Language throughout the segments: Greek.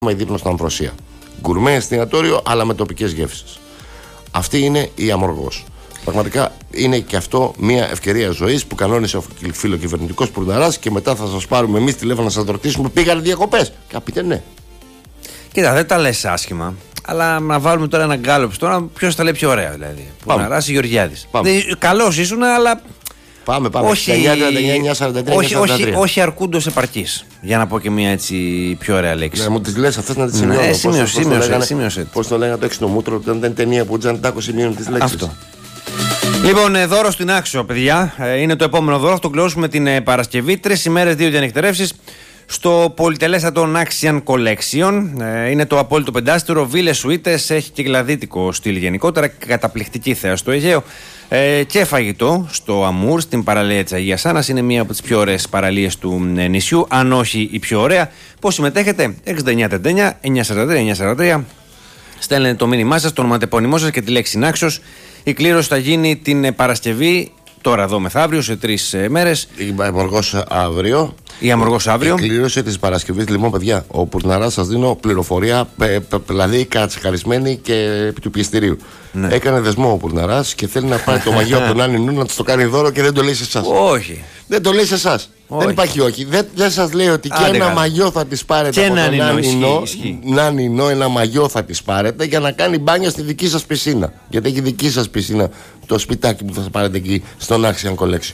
η δείπνο στην Αμβροσία. Γκουρμέ εστιατόριο, αλλά με τοπικές γεύσεις. Αυτή είναι η Αμοργός. Πραγματικά είναι και αυτό μια ευκαιρία ζωής που κανόνισε ο φιλοκυβερνητικός Πουρναράς και μετά θα σας πάρουμε εμείς τηλέφωνο να σας ρωτήσουμε: πήγανε διακοπές? Και θα πείτε ναι. Κοίτα, δεν τα λες άσχημα, αλλά να βάλουμε τώρα ένα γκάλωπ τώρα, ποιος τα λέει πιο ωραία δηλαδή. Πουρναράς ή Γεωργιάδης. Καλός ήσουν, αλλά. Πάμε. Όχι, 9-39-43. όχι αρκούντος επαρκής. Για να πω και μια έτσι πιο ωραία λέξη. Ναι, μου τις λες αυτές να τις σημειώνω. Σημείωσε. Πώς το λέγανε το έξινο όταν ήταν ταινία που ήταν τάκο σημείωνε τις λέξεις. Αυτό. Λοιπόν, δώρο στην Άξο, παιδιά. Είναι το επόμενο δώρο. Θα το κληρώσουμε την Παρασκευή. 3 ημέρες, 2 διανυκτερεύσεις στο πολυτελέστατο Axian Collection. Είναι το απόλυτο πεντάστερο. Βίλες σουίτες. Έχει και γλαδίτικο στυλ γενικότερα. Καταπληκτική θέα στο Αιγαίο. Και φαγητό στο Αμούρ, στην παραλία της Αγίας Άννας. Είναι μία από τις πιο ωραίες παραλίες του νησιού, αν όχι η πιο ωραία. Πώς συμμετέχετε? 6939-943-943. Στέλνετε το μήνυμά σας, το ονοματεπώνυμό σας και τη λέξη Νάξος. Η κλήρωση θα γίνει την Παρασκευή, τώρα εδώ μεθαύριο, σε 3 μέρες. Η Αμοργός αύριο. Η Αμοργός αύριο. Η κλήρωση της Παρασκευής, λοιπόν, παιδιά, ο Πουρναράς, σας δίνω πληροφορία, δηλαδή κατσακαρισμένη και επί του πιεστηρίου. Ναι. Έκανε δεσμό ο Πουρναράς και θέλει να πάρει το μαγείο από τον Άννη Νου να του το κάνει δώρο και δεν το λέει σε εσάς. Όχι. Δεν το λέει σε εσάς. Δεν υπάρχει όχι. Δεν σας λέει ότι και ένα μαγιό θα τις πάρετε από τον Άννη Νου, ένα μαγιό θα τις πάρετε για να κάνει μπάνια στη δική σας πισίνα. Γιατί έχει δική σας πισίνα το σπιτάκι που θα πάρετε εκεί στον Axian Collection.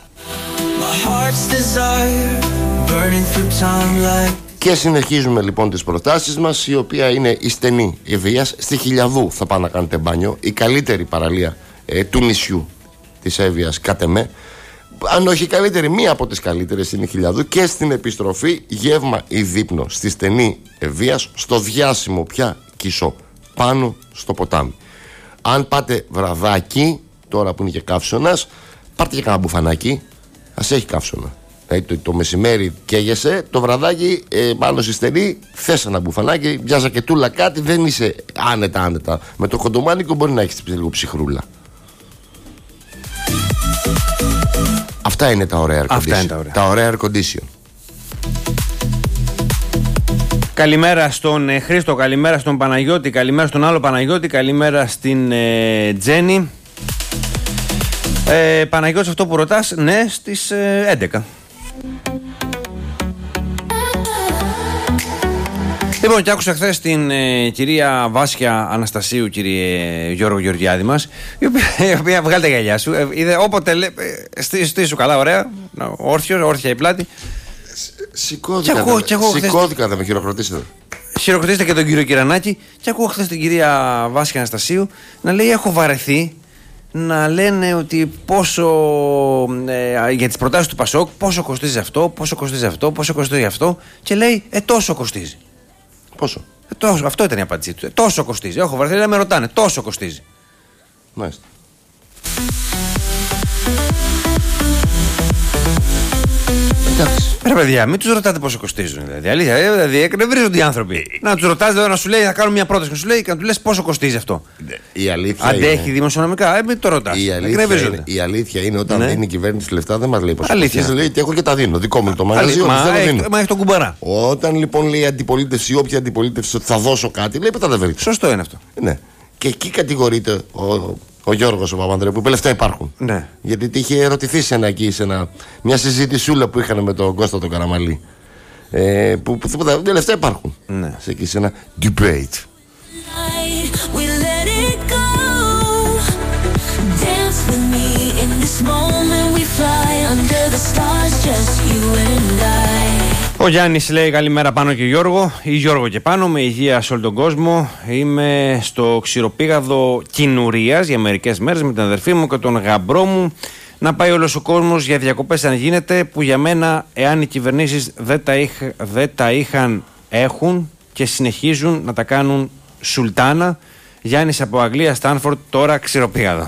Και συνεχίζουμε λοιπόν τις προτάσεις μας, η οποία είναι η στενή Εβίας. Στη Χιλιαδού θα πάνε να κάνετε μπάνιο, η καλύτερη παραλία του νησιού της Εύβοιας κατ' εμέ. Αν όχι καλύτερη, μία από τις καλύτερες είναι η Χιλιαδού. Και στην επιστροφή γεύμα ή δείπνο στη στενή Εβίας, στο διάσημο πια Κισό, πάνω στο ποτάμι. Αν πάτε βραδάκι, τώρα που είναι και καύσωνας, πάρτε και κανένα μπουφανάκι. Ας έχει καύσωνα. Το μεσημέρι καίγεσαι, το βραδάκι πάνω στη στενή θες ένα μπουφανάκι, μια ζακετούλα, κάτι, δεν είσαι άνετα. Με το κοντομάνικο μπορεί να έχεις λίγο ψυχρούλα. Αυτά είναι τα ωραία air condition. Τα ωραία air condition. Καλημέρα στον Χρήστο, καλημέρα στον Παναγιώτη, καλημέρα στον άλλο Παναγιώτη, καλημέρα στην Τζέννη. Παναγιώτη, αυτό που ρωτάς, ναι, στις 11. Λοιπόν, και άκουσα χθες την κυρία Βάσια Αναστασίου, κύριε Γιώργο Γεωργιάδη μας, η οποία βγάλει τα γυαλιά σου. Είδε όποτε στήσου καλά, ωραία, όρθια η πλάτη. Σηκώθηκα, δεν με χειροκροτήσετε. Χειροκροτήσετε και τον κύριο Κυρανάκη. Και ακούω χθες την κυρία Βάσια Αναστασίου να λέει: έχω βαρεθεί να λένε ότι πόσο για τις προτάσεις του Πασόκ, πόσο κοστίζει αυτό, πόσο κοστίζει αυτό, πόσο κοστίζει αυτό. Και λέει: τόσο κοστίζει. Πόσο? Τόσο, αυτό ήταν η απάντησή του. Τόσο κοστίζει. Έχω βαρεθεί να με ρωτάνε. Τόσο κοστίζει. Μάλιστα. Ρε παιδιά, μην τους ρωτάτε πόσο κοστίζουν. Δηλαδή, αλήθεια, δηλαδή εκνευρίζονται οι άνθρωποι. Να τους ρωτάς, να σου λέει, να κάνουν μια πρόταση και σου λέει και να του λες πόσο κοστίζει αυτό. Η αλήθεια αντέχει δημοσιονομικά, μην το ρωτάς. Η αλήθεια είναι όταν δίνει η κυβέρνηση λεφτά δεν μας λέει πόσο κοστίζει. Λέει ότι έχω και τα δίνω. Δικό μου το μαγαζί. Μα έχει τον κουμπαρά. Όταν λοιπόν λέει η αντιπολίτευση ή όποια αντιπολίτευση ότι θα δώσω κάτι, λέει πετά δεν βρείτε. Σωστό είναι αυτό. Ναι. Και εκεί κατηγορείται ο Γιώργος ο Παπανδρέου που είπε λεφτά υπάρχουν. Ναι. Γιατί είχε ερωτηθεί σε μια συζητησούλα που είχαν με τον Κώστα τον Καραμαλή. Που λεφτά υπάρχουν. Ναι. Σε ένα debate. Ο Γιάννης λέει καλημέρα Πάνο και Γιώργο, ή Γιώργο και Πάνο, με υγεία σε όλο τον κόσμο. Είμαι στο ξηροπήγαδο Κινουρίας για μερικές μέρες με την αδερφή μου και τον γαμπρό μου. Να πάει όλος ο κόσμος για διακοπές αν γίνεται, που για μένα εάν οι κυβερνήσεις δεν τα είχαν, έχουν και συνεχίζουν να τα κάνουν σουλτάνα. Γιάννης από Αγγλία, Στάνφορντ, τώρα ξηροπήγαδο.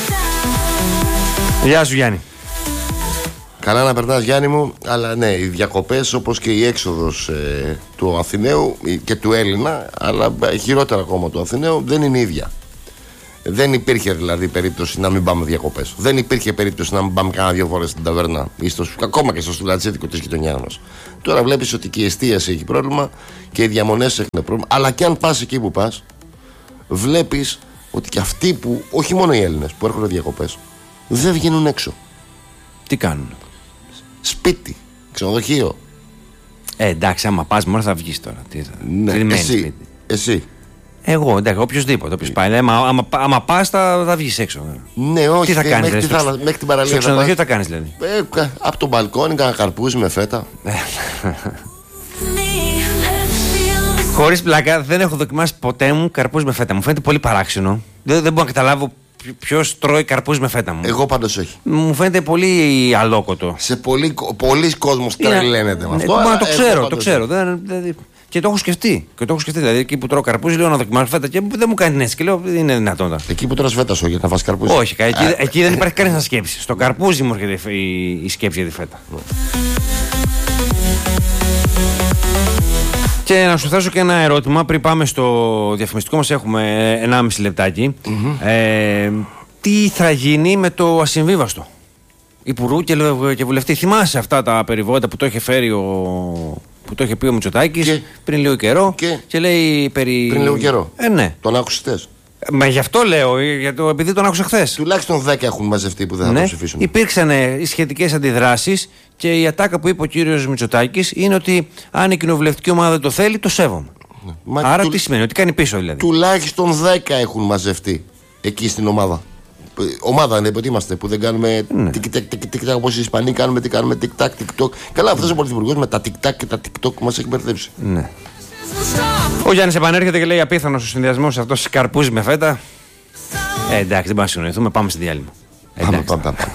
Γεια σου Γιάννη. Καλά να περνάς Γιάννη μου, αλλά ναι, οι διακοπές όπως και η έξοδος του Αθηναίου και του Έλληνα, αλλά χειρότερα ακόμα του Αθηναίου, δεν είναι ίδια. Δεν υπήρχε δηλαδή περίπτωση να μην πάμε διακοπές. Δεν υπήρχε περίπτωση να μην πάμε κάνα 2 φορές στην ταβέρνα ή ακόμα και στο στουλατσίδικο της γειτονιάς μας. Τώρα βλέπεις ότι και η εστίαση έχει πρόβλημα και οι διαμονές έχουν πρόβλημα. Αλλά και αν πας εκεί που πας, βλέπεις ότι και αυτοί που, όχι μόνο οι Έλληνες που έρχονται διακοπές, δεν βγαίνουν έξω. Τι κάνουν? Σπίτι, ξενοδοχείο. Εντάξει, άμα πας μόνο θα βγεις τώρα. Ναι, εσύ. Εγώ, εντάξει, οποιοδήποτε. Όποιος πάει. Άμα πας θα βγεις έξω. Ναι, όχι. Τι θα κάνεις, μέχρι την παραλία. Στο ξενοδοχείο τι θα κάνεις, δηλαδή? Από το μπαλκόνι, κάνα καρπούζι με φέτα. Χωρίς πλάκα, δεν έχω δοκιμάσει ποτέ μου καρπούζι με φέτα. Μου φαίνεται πολύ παράξενο. Δεν μπορώ να καταλάβω ποιος τρώει καρπούζι με φέτα μου. Εγώ πάντως όχι. Μου φαίνεται πολύ αλόκοτο. Σε πολλοί κόσμος τρελαίνεται με αυτό. Μα το ξέρω. Και το έχω σκεφτεί. Δηλαδή, εκεί που τρώω καρπούζι, λέω να δοκιμάσω φέτα και δεν μου κάνει έτσι. Και λέω, δεν είναι δυνατόν. Εκεί που τρως φέτα σου, για να φας καρπούζι. Όχι, εκεί δεν υπάρχει κανένα σκέψη. Στο καρπούζι μου έρχεται η σκέψη για τη φέτα. Και να σου θέσω και ένα ερώτημα πριν πάμε στο διαφημιστικό μας. Έχουμε 1,5 λεπτάκι. Τι θα γίνει με το ασυμβίβαστο? Υπουργού και βουλευτή. Θυμάσαι αυτά τα περιβόητα που το είχε φέρει που το είχε πει ο Μητσοτάκης πριν λίγο καιρό και λέει περί... Πριν λίγο καιρό. Ναι. Τον άκουσες χθες? Μα γι' αυτό λέω, επειδή τον άκουσα χθες. Τουλάχιστον 10 έχουν μαζευτεί που δεν θα το ψηφίσουν. Υπήρξαν οι σχετικές αντιδράσεις και η ατάκα που είπε ο κύριος Μητσοτάκης είναι ότι αν η κοινοβουλευτική ομάδα δεν το θέλει, το σέβομαι. Άρα τι σημαίνει, ότι κάνει πίσω δηλαδή? Τουλάχιστον 10 έχουν μαζευτεί εκεί στην ομάδα. Ομάδα είναι, είμαστε, που δεν κάνουμε τικ-τακ όπως οι Ισπανοί κάνουμε, τι κάνουμε τικ-τακ, τικ-τοκ. Καλά, αυτός ο πρωθυπουργός με τα τικ-τακ και τα τικ-τοκ μας έχει μπερδέψει. Ναι. Ο Γιάννης επανέρχεται και λέει απίθανος ο συνδυασμός αυτός καρπούζι με φέτα. Εντάξει, δεν πάμε να συνοηθούμε, πάμε στη διάλειμμα. Πάμε.